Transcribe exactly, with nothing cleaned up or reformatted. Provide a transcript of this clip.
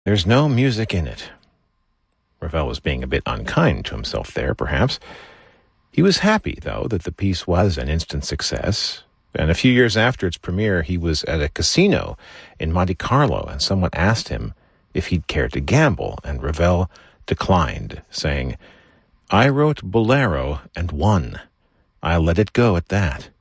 There's no music in it. Ravel was being a bit unkind to himself there, perhaps. He was happy, though, that the piece was an instant success, and a few years after its premiere, he was at a casino in Monte Carlo, and someone asked him if he'd care to gamble, and Ravel declined, saying, "I wrote Bolero and won. I'll let it go at that."